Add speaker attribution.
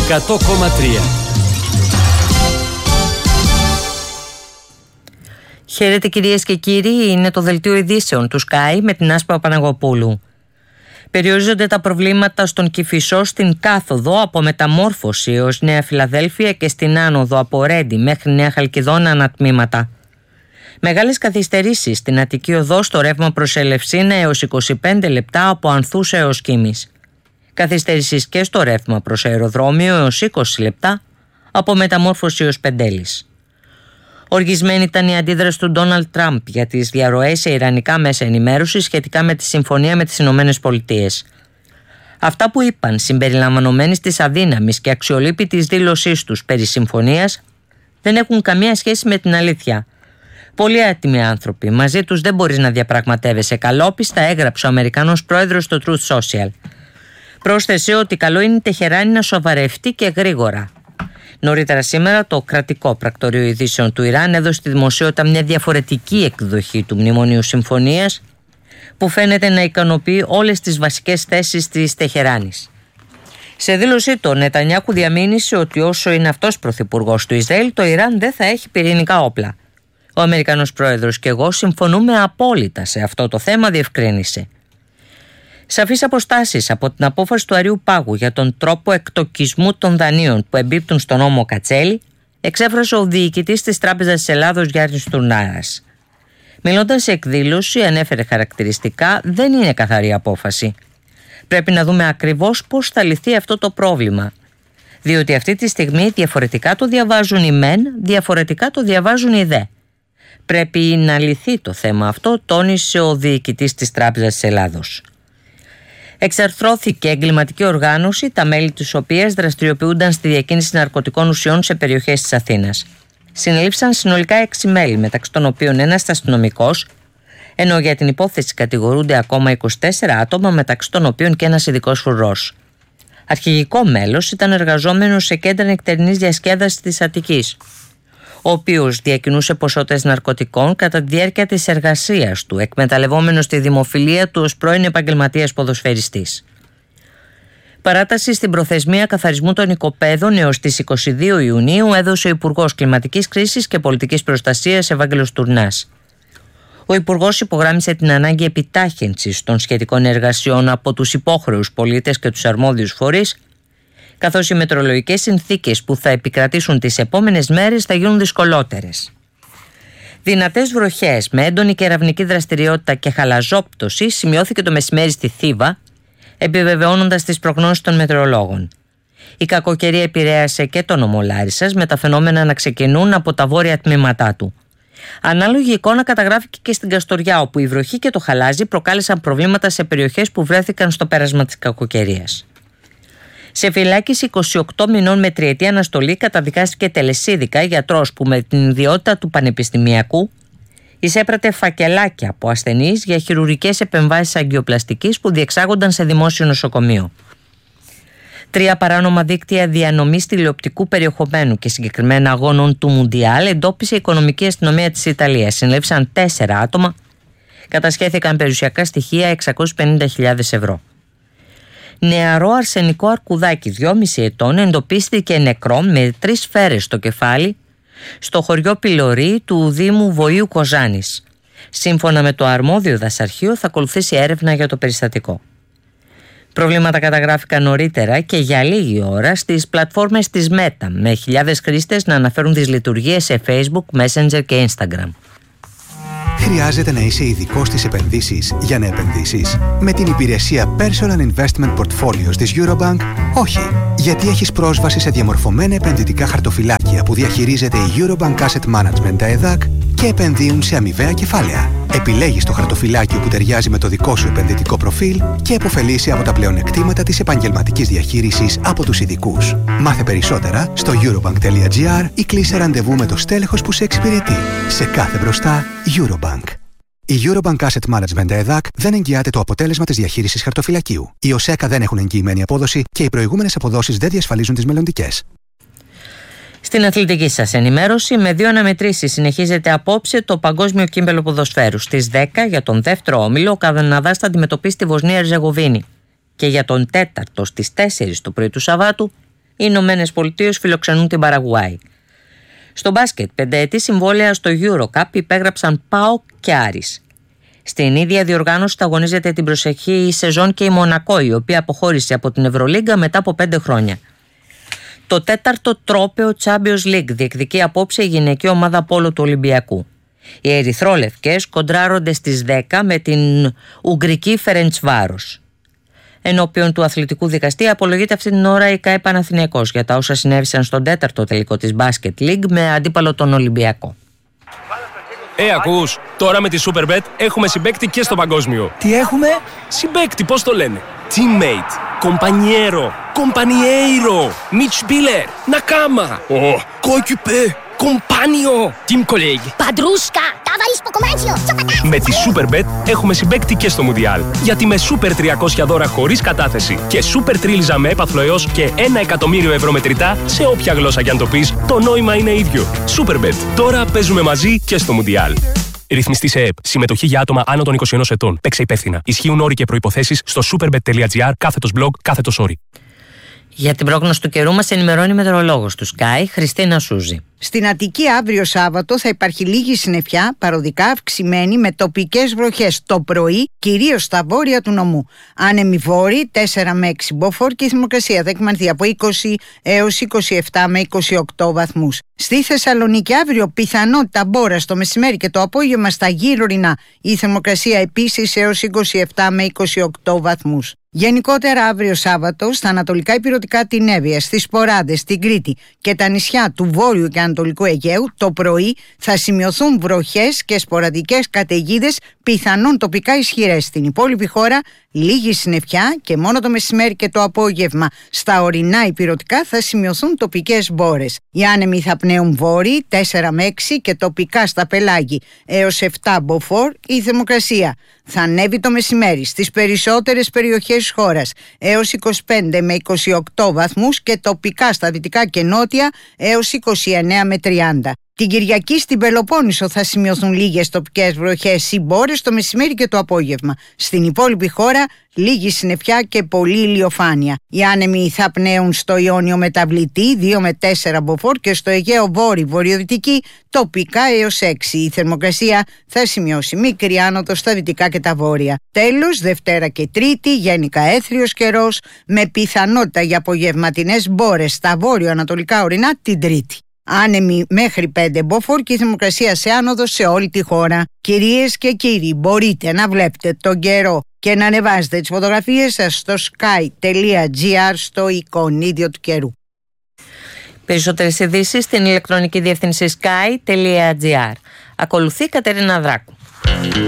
Speaker 1: 100,3.
Speaker 2: Χαίρετε κυρίες και κύριοι, είναι το δελτίο ειδήσεων του Sky με την Άσπα Παναγοπούλου. Περιορίζονται τα προβλήματα στον Κηφισό στην κάθοδο από Μεταμόρφωση έως Νέα Φιλαδέλφια και στην άνοδο από Ρέντι μέχρι Νέα Χαλκιδόνα ανατμήματα. Μεγάλες καθυστερήσεις στην Αττική Οδό στο ρεύμα προς Ελευσίνα έως 25 λεπτά από Ανθούσα έως Κίμης. Καθυστερήσεις και στο ρεύμα προς αεροδρόμιο έως 20 λεπτά από Μεταμόρφωση έως Πεντέλης. Οργισμένη ήταν η αντίδραση του Ντόναλντ Τραμπ για τις διαρροές σε ιρανικά μέσα ενημέρωσης σχετικά με τη συμφωνία με τις Ηνωμένες Πολιτείες. Αυτά που είπαν, συμπεριλαμβανομένης της αδύναμης και αξιολύπητης δήλωσής τους περί συμφωνίας, δεν έχουν καμία σχέση με την αλήθεια. Πολλοί άτιμοι άνθρωποι, μαζί τους δεν μπορείς να διαπραγματεύεσαι. Καλόπιστα έγραψε ο Αμερικανός πρόεδρος στο Truth Social. Πρόσθεσε ότι καλό είναι η Τεχεράνη να σοβαρευτεί και γρήγορα. Νωρίτερα σήμερα το κρατικό πρακτορείο ειδήσεων του Ιράν έδωσε στη δημοσιότητα μια διαφορετική εκδοχή του Μνημονίου Συμφωνίας που φαίνεται να ικανοποιεί όλες τις βασικές θέσεις της Τεχεράνης. Σε δήλωσή του, ο Νετανιάχου διαμήνυσε ότι όσο είναι αυτός πρωθυπουργός του Ισραήλ, το Ιράν δεν θα έχει πυρηνικά όπλα. Ο Αμερικανός πρόεδρος και εγώ συμφωνούμε απόλυτα σε αυτό το θέμα, διευκρίνησε. Σαφείς αποστάσεις από την απόφαση του Αριού Πάγου για τον τρόπο εκτοκισμού των δανείων που εμπίπτουν στον νόμο Κατσέλη εξέφρασε ο διοικητής της Τράπεζας της Ελλάδος Γιάννης Τουρνάρας. Μιλώντας σε εκδήλωση, ανέφερε χαρακτηριστικά: δεν είναι καθαρή απόφαση. Πρέπει να δούμε ακριβώς πώς θα λυθεί αυτό το πρόβλημα. Διότι αυτή τη στιγμή διαφορετικά το διαβάζουν οι μεν, διαφορετικά το διαβάζουν οι δε. Πρέπει να λυθεί το θέμα αυτό, τόνισε ο διοικητής της Τράπεζας της Ελλάδος. Εξαρθρώθηκε εγκληματική οργάνωση, τα μέλη της οποίας δραστηριοποιούνταν στη διακίνηση ναρκωτικών ουσιών σε περιοχές της Αθήνας. Συνελήφθησαν συνολικά 6 μέλη, μεταξύ των οποίων ένας αστυνομικός, ενώ για την υπόθεση κατηγορούνται ακόμα 24 άτομα, μεταξύ των οποίων και ένας ειδικός φρουρός. Αρχηγικό μέλος ήταν εργαζόμενος σε κέντρα νεκτερινής διασκέδασης της Αττικής, ο οποίος διακινούσε ποσότητες ναρκωτικών κατά τη διάρκεια της εργασίας του, εκμεταλλευόμενος τη δημοφιλία του ως πρώην επαγγελματίας ποδοσφαιριστής. Παράταση στην προθεσμία καθαρισμού των οικοπαίδων έως τις 22 Ιουνίου έδωσε ο Υπουργός Κλιματικής Κρίσης και Πολιτικής Προστασίας Ευάγγελος Τουρνάς. Ο Υπουργός υπογράμμισε την ανάγκη επιτάχυνσης των σχετικών εργασιών από τους υπόχρεους πολίτες και τους αρμόδιους φορείς, καθώς οι μετεωρολογικές συνθήκες που θα επικρατήσουν τις επόμενες μέρες θα γίνουν δυσκολότερες. Δυνατές βροχές με έντονη κεραυνική δραστηριότητα και χαλαζόπτωση σημειώθηκε το μεσημέρι στη Θήβα, επιβεβαιώνοντας τις προγνώσεις των μετεωρολόγων. Η κακοκαιρία επηρέασε και τον νομό Λάρισσας, με τα φαινόμενα να ξεκινούν από τα βόρεια τμήματά του. Ανάλογη εικόνα καταγράφηκε και στην Καστοριά, όπου η βροχή και το χαλάζι προκάλεσαν προβλήματα σε περιοχές που βρέθηκαν στο πέρασμα της κακοκαιρίας. Σε φυλάκιση 28 μηνών με τριετή αναστολή καταδικάστηκε τελεσίδικα γιατρός που με την ιδιότητα του πανεπιστημιακού εισέπρατε φακελάκια από ασθενείς για χειρουργικές επεμβάσεις αγκιοπλαστικής που διεξάγονταν σε δημόσιο νοσοκομείο. 3 παράνομα δίκτυα διανομής τηλεοπτικού περιεχομένου και συγκεκριμένα αγώνων του Μουντιάλ εντόπισε η οικονομική αστυνομία της Ιταλίας. Συνελήφθησαν 4 άτομα, κατασχέθηκαν περιουσιακά στοιχεία 650.000 ευρώ. Νεαρό αρσενικό αρκουδάκι 2,5 ετών εντοπίστηκε νεκρό με 3 σφαίρες στο κεφάλι στο χωριό Πυλωρή του Δήμου Βοήου Κοζάνης. Σύμφωνα με το αρμόδιο δασαρχείο θα ακολουθήσει έρευνα για το περιστατικό. Προβλήματα καταγράφηκαν νωρίτερα και για λίγη ώρα στις πλατφόρμες της Meta, με χιλιάδες χρήστες να αναφέρουν τις λειτουργίες σε Facebook, Messenger και Instagram.
Speaker 3: Χρειάζεται να είσαι ειδικός στις επενδύσεις για να επενδύσεις? Με την υπηρεσία Personal Investment Portfolios της Eurobank, όχι. Γιατί έχεις πρόσβαση σε διαμορφωμένα επενδυτικά χαρτοφυλάκια που διαχειρίζεται η Eurobank Asset Management, τα ΕΔΑΚ, και επενδύουν σε αμοιβαία κεφάλαια. Επιλέγεις το χαρτοφυλάκιο που ταιριάζει με το δικό σου επενδυτικό προφίλ και επωφελείσαι από τα πλεονεκτήματα της επαγγελματικής διαχείρισης από τους ειδικούς. Μάθε περισσότερα στο eurobank.gr ή κλείσε ραντεβού με το στέλεχος που σε εξυπηρετεί. Σε κάθε μπροστά, Eurobank. Η Eurobank Asset Management ΕΔΑΚ δεν εγγυάται το αποτέλεσμα της διαχείρισης χαρτοφυλακίου. Οι ΟΣΕΚΑ δεν έχουν εγγυημένη απόδοση και οι προηγούμενες αποδόσεις δεν διασφαλίζουν τις μελλοντικές.
Speaker 2: Στην αθλητική σας ενημέρωση, με 2 αναμετρήσεις συνεχίζεται απόψε το Παγκόσμιο Κύπελλο Ποδοσφαίρου. Στις 10 για τον δεύτερο όμιλο, ο Καναδάς θα αντιμετωπίσει τη Βοσνία Ερζεγοβίνη. Και για τον τέταρτο στις 4 το πρωί του Σαββάτου, Οι Ηνωμένες Πολιτείες φιλοξενούν την Παραγουάη. Στο μπάσκετ, 5ετή συμβόλαια στο EuroCup υπέγραψαν ΠΑΟΚ και Άρης. Στην ίδια διοργάνωση θα αγωνίζεται την προσεχή σεζόν και η Μονακό, η οποία αποχώρησε από την Ευρωλίγκα μετά από 5 χρόνια. Το 4ο τρόπαιο Champions League διεκδικεί απόψε η γυναική ομάδα πόλο του Ολυμπιακού. Οι ερυθρόλευκες κοντράρονται στις 10 με την Ουγγρική Φερεντσβάρος. Ενώπιον του αθλητικού δικαστή απολογείται αυτή την ώρα η ΚΑΕ Παναθηναϊκός για τα όσα συνέβησαν στον 4ο τελικό της Basket League με αντίπαλο τον Ολυμπιακό.
Speaker 1: Ακούς, τώρα με τη Superbet έχουμε συμπαίκτη και στο παγκόσμιο.
Speaker 4: Τι έχουμε?
Speaker 1: Συμπαίκτη, πώς το λένε? Teammate, compañero, compañeiro, Mitspieler, Nakama, coéquipier, compagno, team colleague.
Speaker 5: Padrusca, ταβαρίσκο κομμάτσιο,
Speaker 1: Με τη Superbet έχουμε συμπαίκτη και στο Μουντιάλ. Γιατί με Super 300 δώρα χωρίς κατάθεση και Super Τρίλιζα με έπαθλο έως και 1.000.000 ευρώ μετρητά σε όποια γλώσσα κι αν το πεις, το νόημα είναι ίδιο. Superbet. Τώρα παίζουμε μαζί και στο Μουντιάλ. Ρυθμιστή σε ΕΕΠ. Συμμετοχή για άτομα άνω των 21 ετών. Παίξε υπεύθυνα. Ισχύουν όροι και προϋποθέσεις στο superbet.gr/blog/όροι.
Speaker 2: Για την πρόγνωση του καιρού μας ενημερώνει η μετεωρολόγος του Sky, Χριστίνα Σούζη.
Speaker 6: Στην Αττική αύριο Σάββατο θα υπάρχει λίγη συννεφιά, παροδικά αυξημένη με τοπικές βροχές το πρωί, κυρίως στα βόρεια του νομού. Άνεμοι βόρειοι 4 με 6 μποφόρ και η θερμοκρασία θα εκμανθεί από 20 έως 27 με 28 βαθμούς. Στη Θεσσαλονίκη αύριο πιθανότητα μπόρας το μεσημέρι και το απόγευμα στα γύρω ορεινά. Η θερμοκρασία επίσης έως 27 με 28 βαθμούς. Γενικότερα αύριο Σάββατο στα ανατολικά ηπειρωτικά την Εύβοια, στις Ποράδες, την Κρήτη και τα νησιά του Βόρειου και Ανατολικού Αιγαίου το πρωί θα σημειωθούν βροχές και σποραδικές καταιγίδες, πιθανόν τοπικά ισχυρές. Στην υπόλοιπη χώρα λίγη συννεφιά και μόνο το μεσημέρι και το απόγευμα στα ορεινά ηπειρωτικά θα σημειωθούν τοπικές μπόρες. Οι άνεμοι θα πνέουν βόρειοι 4 με 6 και τοπικά στα πελάγη έως 7 μποφόρ. Η θερμοκρασία θα ανέβει το μεσημέρι στις περισσότερες περιοχές της χώρας έως 25 με 28 βαθμούς και τοπικά στα δυτικά και νότια έως 29 με 30. Την Κυριακή στην Πελοπόννησο θα σημειωθούν λίγες τοπικές βροχές ή μπόρες το μεσημέρι και το απόγευμα. Στην υπόλοιπη χώρα λίγη συννεφιά και πολλή ηλιοφάνεια. Οι άνεμοι θα πνέουν στο Ιόνιο μεταβλητή 2 με 4 μποφόρ και στο Αιγαίο βόρειο-βορειοδυτική τοπικά έως 6. Η θερμοκρασία θα σημειώσει μικρή άνοδο στα δυτικά και τα βόρεια. Τέλος, Δευτέρα και Τρίτη γενικά έθριος καιρός με πιθανότητα για απογευματινές μπόρες στα βόρειο-ανατολικά ορεινά την Τρίτη. Άνεμοι μέχρι 5 μποφόρ και η θερμοκρασία σε άνοδο σε όλη τη χώρα. Κυρίες και κύριοι, μπορείτε να βλέπετε τον καιρό και να ανεβάζετε τις φωτογραφίες σας στο sky.gr στο εικονίδιο του καιρού.
Speaker 2: Περισσότερες ειδήσεις στην ηλεκτρονική διεύθυνση sky.gr. Ακολουθεί Κατερίνα Δράκου.